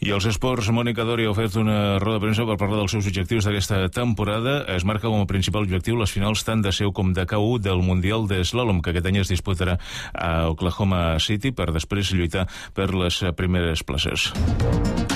I als esports, Mònica Dori ha ofert una roda de premsa per parlar dels seus objectius d'aquesta temporada. Es marca com a principal objectiu les finals tant de seu com de K1 del Mundial de Slalom, que aquest any es disputarà a Oklahoma City, per després lluitar per les primeres places.